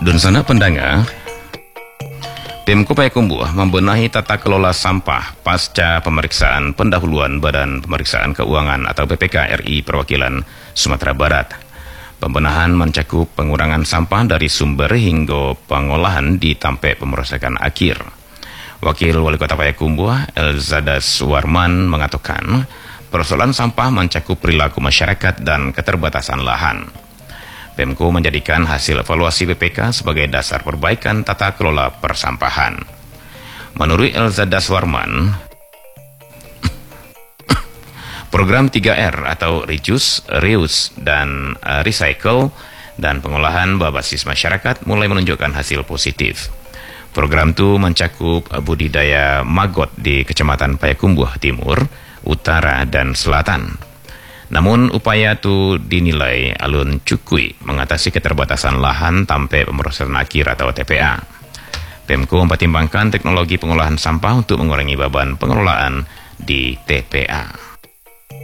Dan sana pendengar, Pemko Payakumbuh membenahi tata kelola sampah pasca pemeriksaan pendahuluan Badan Pemeriksaan Keuangan atau BPK RI Perwakilan Sumatera Barat. Pembenahan mencakup pengurangan sampah dari sumber hingga pengolahan di tampe pemrosesan akhir. Wakil Wali Kota Payakumbuh, Elzadas Warman, mengatakan persoalan sampah mencakup perilaku masyarakat dan keterbatasan lahan. Pemko menjadikan hasil evaluasi BPK sebagai dasar perbaikan tata kelola persampahan. Menurut Elzadas Warman, program 3R atau Reduce, Reuse, dan Recycle dan pengolahan berbasis masyarakat mulai menunjukkan hasil positif. Program itu mencakup budidaya maggot di Kecamatan Payakumbuh Timur, Utara, dan Selatan. Namun upaya itu dinilai alun cukui mengatasi keterbatasan lahan tampe pemrosesan akhir atau TPA. Pemko mempertimbangkan teknologi pengolahan sampah untuk mengurangi beban pengelolaan di TPA.